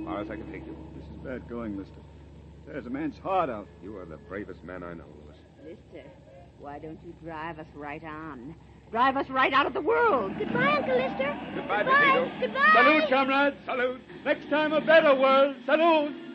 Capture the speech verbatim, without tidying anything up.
far as I can take you. This is bad going, mister. There's a man's heart out. You are the bravest man I know, Louis. Lister, why don't you drive us right on? Drive us right out of the world. Goodbye, Uncle Lister. Goodbye, Goodbye. Miss Edel. Goodbye. Salute, comrades. Salute. Next time a better world. Salute.